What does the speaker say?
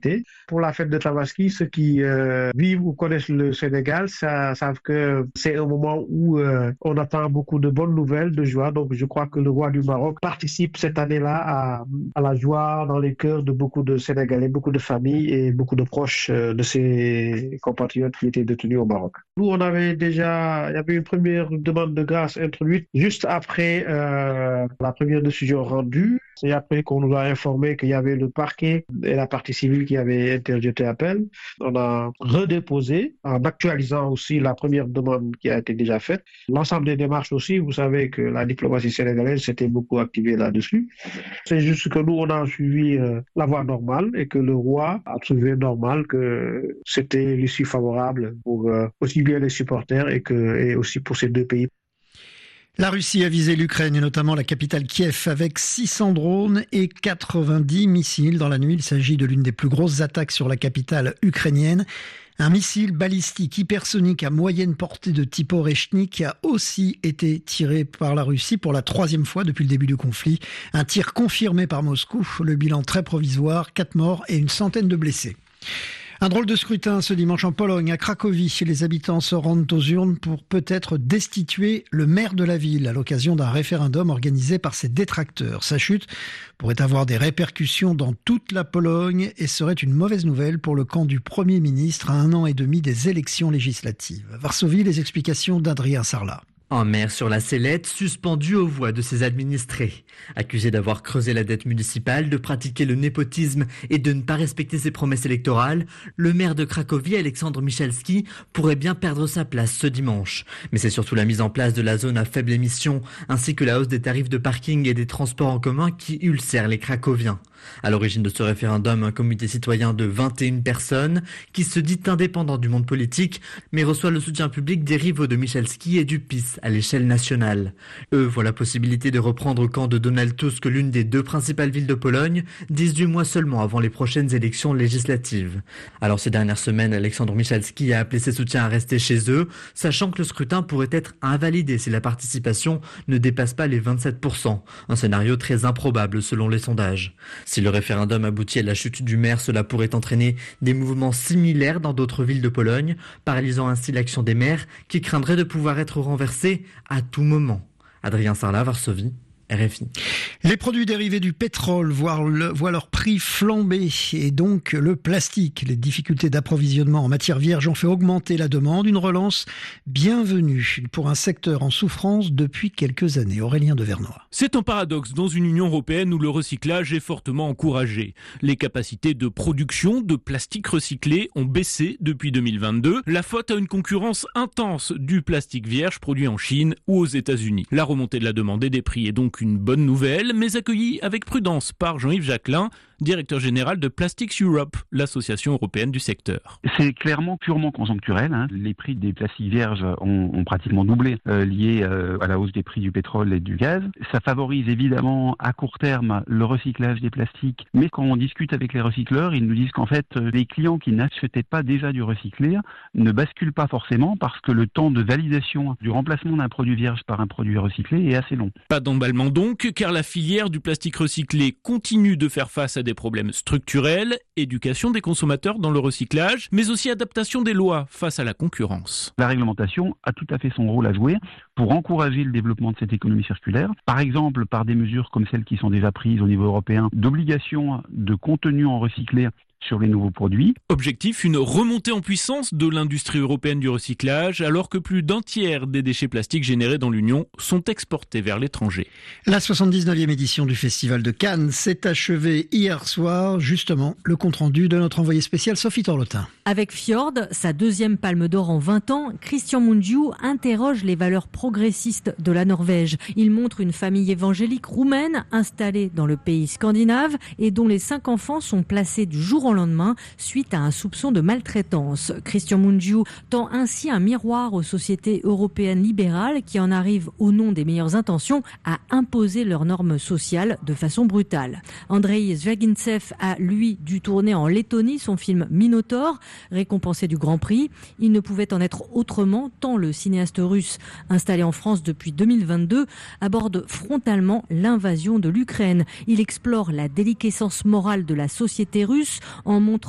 spécialité. Pour la fête de Tabaski, ceux qui vivent ou connaissent le Sénégal savent que c'est un moment où on attend beaucoup de bonnes nouvelles, de joie. Donc je crois que le roi du Maroc participe cette année-là à la joie dans les cœurs de beaucoup de Sénégalais, beaucoup de familles et beaucoup de proches de ses compatriotes qui étaient détenus au Maroc. Nous, il y avait une première demande de grâce introduite juste après la première décision rendue. C'est après qu'on nous a informé qu'il y avait le parquet et la partie civile qui avaient interjeté appel. On a redéposé en actualisant aussi la première demande qui a été déjà faite. L'ensemble des démarches aussi, vous savez que la diplomatie sénégalaise s'était beaucoup activée là-dessus. C'est juste que nous, on a suivi la voie normale et que le roi a trouvé normal que c'était l'issue favorable pour aussi bien les supporters et aussi pour ces deux pays. La Russie a visé l'Ukraine et notamment la capitale Kiev avec 600 drones et 90 missiles. Dans la nuit, il s'agit de l'une des plus grosses attaques sur la capitale ukrainienne. Un missile balistique hypersonique à moyenne portée de type Oreshnik a aussi été tiré par la Russie pour la 3e fois depuis le début du conflit. Un tir confirmé par Moscou. Le bilan très provisoire, 4 morts et une centaine de blessés. Un drôle de scrutin ce dimanche en Pologne, à Cracovie. Les habitants se rendent aux urnes pour peut-être destituer le maire de la ville à l'occasion d'un référendum organisé par ses détracteurs. Sa chute pourrait avoir des répercussions dans toute la Pologne et serait une mauvaise nouvelle pour le camp du Premier ministre à 1 an et demi des élections législatives. Varsovie, les explications d'Adrien Sarlat. Un maire sur la sellette, suspendu aux voix de ses administrés. Accusé d'avoir creusé la dette municipale, de pratiquer le népotisme et de ne pas respecter ses promesses électorales, le maire de Cracovie, Alexandre Michalski, pourrait bien perdre sa place ce dimanche. Mais c'est surtout la mise en place de la zone à faible émission, ainsi que la hausse des tarifs de parking et des transports en commun qui ulcèrent les Cracoviens. À l'origine de ce référendum, un comité citoyen de 21 personnes qui se dit indépendant du monde politique, mais reçoit le soutien public des rivaux de Michalski et du PiS à l'échelle nationale. Eux voient la possibilité de reprendre au camp de Donald Tusk l'une des 2 principales villes de Pologne, 18 mois seulement avant les prochaines élections législatives. Alors ces dernières semaines, Alexandre Michalski a appelé ses soutiens à rester chez eux, sachant que le scrutin pourrait être invalidé si la participation ne dépasse pas les 27%, un scénario très improbable selon les sondages. Si le référendum aboutit à la chute du maire, cela pourrait entraîner des mouvements similaires dans d'autres villes de Pologne, paralysant ainsi l'action des maires qui craindraient de pouvoir être renversés à tout moment. Adrien Sarlat, Varsovie, RFI. Les produits dérivés du pétrole voient leur prix flamber et donc le plastique. Les difficultés d'approvisionnement en matière vierge ont fait augmenter la demande. Une relance bienvenue pour un secteur en souffrance depuis quelques années. Aurélien de Vernois. C'est un paradoxe dans une Union européenne où le recyclage est fortement encouragé. Les capacités de production de plastique recyclé ont baissé depuis 2022. La faute à une concurrence intense du plastique vierge produit en Chine ou aux États-Unis. La remontée de la demande et des prix est donc une bonne nouvelle, mais accueillie avec prudence par Jean-Yves Jacquelin, directeur général de Plastics Europe, l'association européenne du secteur. C'est clairement purement conjoncturel. Les prix des plastiques vierges ont pratiquement doublé liés à la hausse des prix du pétrole et du gaz. Ça favorise évidemment à court terme le recyclage des plastiques, mais quand on discute avec les recycleurs, ils nous disent qu'en fait les clients qui n'achetaient pas déjà du recyclé ne basculent pas forcément parce que le temps de validation du remplacement d'un produit vierge par un produit recyclé est assez long. Pas d'emballement donc, car la filière du plastique recyclé continue de faire face à des problèmes structurels, éducation des consommateurs dans le recyclage, mais aussi adaptation des lois face à la concurrence. La réglementation a tout à fait son rôle à jouer pour encourager le développement de cette économie circulaire. Par exemple, par des mesures comme celles qui sont déjà prises au niveau européen, d'obligation de contenu en recyclé sur les nouveaux produits. Objectif, une remontée en puissance de l'industrie européenne du recyclage, alors que plus d'un tiers des déchets plastiques générés dans l'Union sont exportés vers l'étranger. La 79e édition du Festival de Cannes s'est achevée hier soir. Justement, le compte-rendu de notre envoyé spécial Sophie Torlotin. Avec Fjord, sa 2e palme d'or en 20 ans, Christian Mungiu interroge les valeurs progressistes de la Norvège. Il montre une famille évangélique roumaine installée dans le pays scandinave et dont les 5 enfants sont placés du jour au lendemain suite à un soupçon de maltraitance. Christian Mungiu tend ainsi un miroir aux sociétés européennes libérales qui en arrivent au nom des meilleures intentions à imposer leurs normes sociales de façon brutale. Andrei Zvagintsev a lui dû tourner en Lettonie son film Minotaur, récompensé du Grand Prix. Il ne pouvait en être autrement tant le cinéaste russe installé en France depuis 2022 aborde frontalement l'invasion de l'Ukraine. Il explore la déliquescence morale de la société russe en montrant